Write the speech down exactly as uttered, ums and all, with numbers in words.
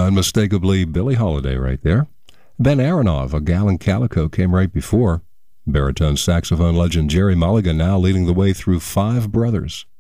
Unmistakably Billie Holiday right there. Ben Aronoff, A Gal in Calico, came right before. Baritone saxophone legend Jerry Mulligan now leading the way through Five Brothers.